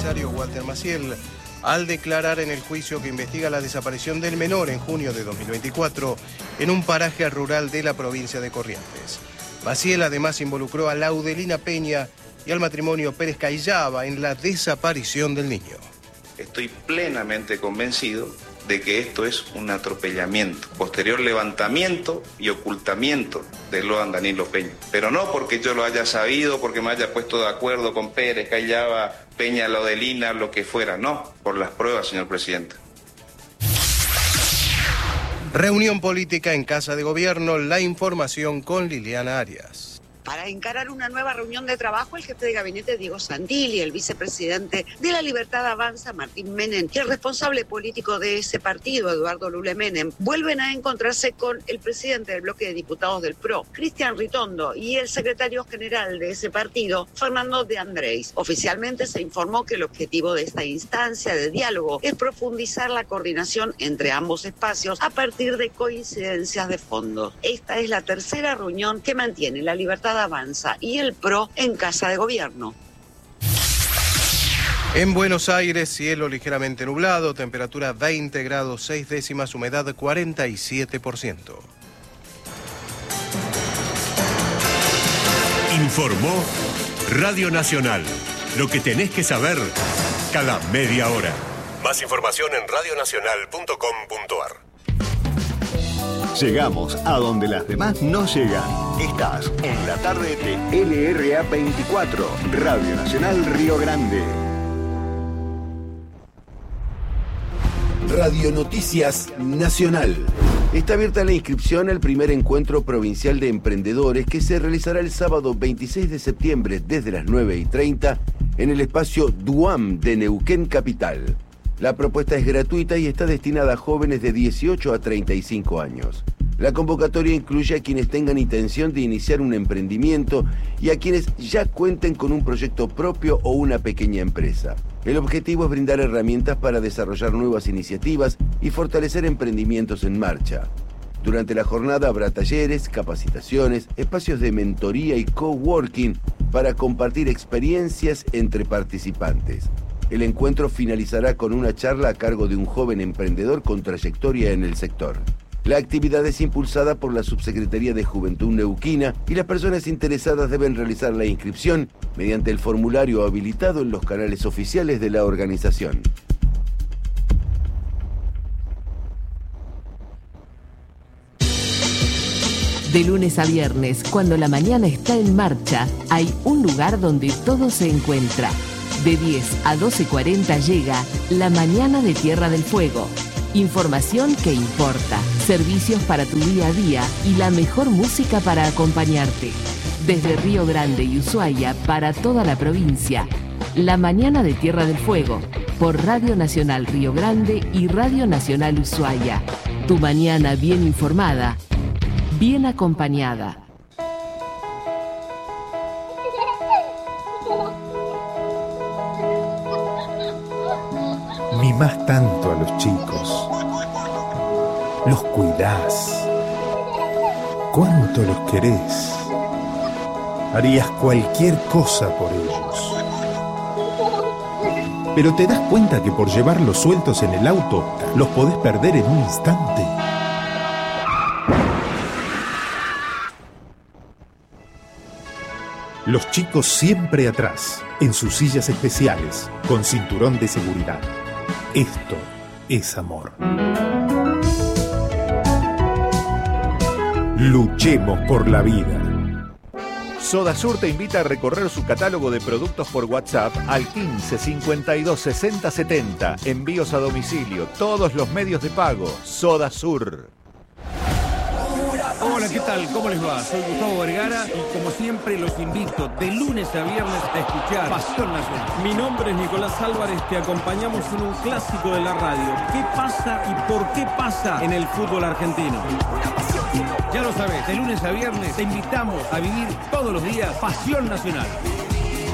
comisario Walter Maciel al declarar en el juicio que investiga la desaparición del menor en junio de 2024 en un paraje rural de la provincia de Corrientes. Maciel además involucró a Laudelina Peña y al matrimonio Pérez Cayaba en la desaparición del niño. Estoy plenamente convencido de que esto es un atropellamiento, posterior levantamiento y ocultamiento de Loan Danilo Peña. Pero no porque yo lo haya sabido, porque me haya puesto de acuerdo con Pérez, Cayaba, Peña, Laudelina, lo que fuera. No, por las pruebas, señor presidente. Reunión política en Casa de Gobierno, la información con Liliana Arias. Para encarar una nueva reunión de trabajo, el jefe de gabinete Diego Santilli, el vicepresidente de La Libertad Avanza, Martín Menem, y el responsable político de ese partido, Eduardo Lule Menem, vuelven a encontrarse con el presidente del bloque de diputados del PRO, Cristian Ritondo, y el secretario general de ese partido, Fernando de Andrés. Oficialmente se informó que el objetivo de esta instancia de diálogo es profundizar la coordinación entre ambos espacios a partir de coincidencias de fondo. Esta es la tercera reunión que mantiene La Libertad Avanza y el PRO en Casa de Gobierno. En Buenos Aires, cielo ligeramente nublado, temperatura 20 grados 6 décimas, humedad 47%. Informó Radio Nacional. Lo que tenés que saber cada media hora. Más información en radionacional.com.ar. Llegamos a donde las demás no llegan. Estás en la tarde de LRA 24, Radio Nacional Río Grande. Radio Noticias Nacional. Está abierta la inscripción al primer encuentro provincial de emprendedores que se realizará el sábado 26 de septiembre desde las 9:30 en el espacio DUAM de Neuquén Capital. La propuesta es gratuita y está destinada a jóvenes de 18 a 35 años. La convocatoria incluye a quienes tengan intención de iniciar un emprendimiento y a quienes ya cuenten con un proyecto propio o una pequeña empresa. El objetivo es brindar herramientas para desarrollar nuevas iniciativas y fortalecer emprendimientos en marcha. Durante la jornada habrá talleres, capacitaciones, espacios de mentoría y coworking para compartir experiencias entre participantes. El encuentro finalizará con una charla a cargo de un joven emprendedor con trayectoria en el sector. La actividad es impulsada por la Subsecretaría de Juventud Neuquina y las personas interesadas deben realizar la inscripción mediante el formulario habilitado en los canales oficiales de la organización. De lunes a viernes, cuando la mañana está en marcha, hay un lugar donde todo se encuentra. De 10 a 12:40 llega La Mañana de Tierra del Fuego. Información que importa, servicios para tu día a día y la mejor música para acompañarte. Desde Río Grande y Ushuaia para toda la provincia. La Mañana de Tierra del Fuego, por Radio Nacional Río Grande y Radio Nacional Ushuaia. Tu mañana bien informada, bien acompañada. Mimás tanto a los chicos, los cuidás, cuánto los querés, harías cualquier cosa por ellos. Pero te das cuenta que por llevarlos sueltos en el auto, los podés perder en un instante. Los chicos siempre atrás, en sus sillas especiales, con cinturón de seguridad. Esto es amor. Luchemos por la vida. Sodasur te invita a recorrer su catálogo de productos por WhatsApp al 15 52 60 70. Envíos a domicilio, todos los medios de pago. Sodasur. Hola, ¿qué tal? ¿Cómo les va? Soy Gustavo Vergara y como siempre los invito de lunes a viernes a escuchar Pasión Nacional. Mi nombre es Nicolás Álvarez, te acompañamos en un clásico de la radio. ¿Qué pasa y por qué pasa en el fútbol argentino? Ya lo sabes, de lunes a viernes te invitamos a vivir todos los días Pasión Nacional.